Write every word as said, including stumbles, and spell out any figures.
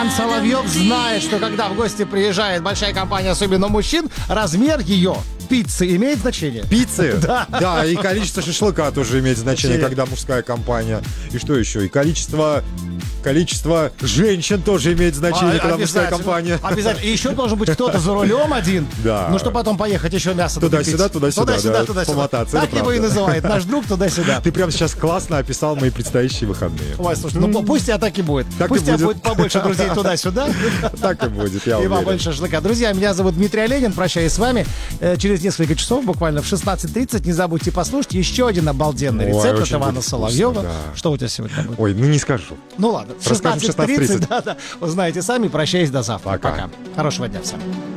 Соловьев знает, что когда в гости приезжает большая компания, особенно мужчин, размер ее пиццы имеет значение. Пиццы? Да. Да, и количество шашлыка тоже имеет значение, Все. когда мужская компания. И что еще? И количество... Количество женщин тоже имеет значение, А, когда мужская обязательно. компания. Обязательно. И еще должен быть кто-то за рулем один. Да. Ну, чтобы потом поехать еще мясо Туда-сюда, докупить. туда-сюда, Туда-сюда, да, туда-сюда. помотаться, это Так его и правда. называет наш друг туда-сюда. Ты прямо сейчас классно описал мои предстоящие выходные. Ой, слушай, ну пусть тебя так и будет. Так Пусть и у тебя будет. будет побольше друзей туда-сюда. Так и будет, я И вам уверен. больше шашлыка. Друзья, меня зовут Дмитрий Оленин. Прощаюсь с вами. Э, Через несколько часов, буквально в шестнадцать тридцать, не забудьте послушать еще один обалденный Ой, рецепт от очень Ивана будет Соловьева. вкусно, да. Что у тебя сегодня будет? Ой, ну не скажу. Ну ладно, в Расскажем в шестнадцать тридцать, шестнадцать тридцать. да, да, узнаете сами. Прощаюсь до завтра. Пока. Пока. Хорошего дня всем.